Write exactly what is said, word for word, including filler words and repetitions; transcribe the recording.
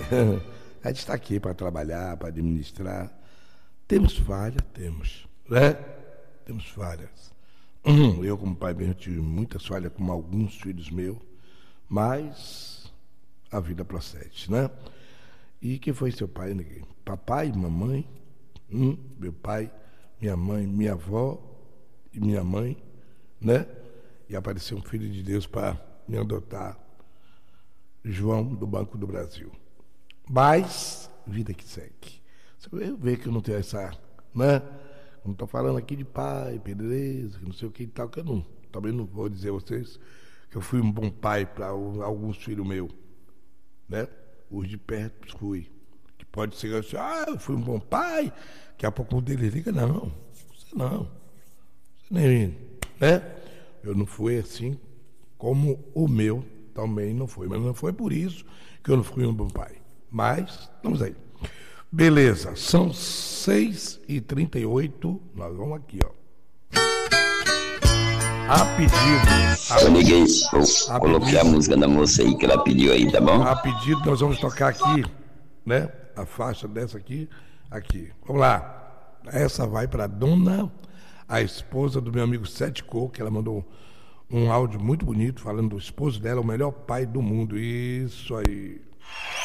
A gente está aqui para trabalhar, para administrar. Temos falha? Temos. Né? Temos falhas. Eu, como pai mesmo, tive muitas falhas com alguns filhos meus, mas a vida procede, né? E quem foi seu pai? Ninguém. Papai, mamãe, hum, meu pai, minha mãe, minha avó e minha mãe, né? E apareceu um filho de Deus para me adotar, João, do Banco do Brasil. Mas, vida que segue. Eu vejo que eu não tenho essa, né? Não estou falando aqui de pai, beleza, não sei o que e tal, que eu não, também não vou dizer a vocês que eu fui um bom pai para alguns filhos meus, né? Os de perto fui. Que pode ser assim, ah, eu fui um bom pai, daqui a pouco um deles liga, não, você não, você nem, né? Eu não fui assim como o meu também não foi, mas não foi por isso que eu não fui um bom pai. Mas, vamos aí. Beleza, são seis e trinta e oito, nós vamos aqui, ó. A pedido. Eu liguei, eu coloquei a música da moça aí que ela pediu aí, tá bom? A pedido, nós vamos tocar aqui, né? A faixa dessa aqui, aqui. Vamos lá. Essa vai para a dona, a esposa do meu amigo Sete Cor, que ela mandou um áudio muito bonito falando do esposo dela, o melhor pai do mundo. Isso aí.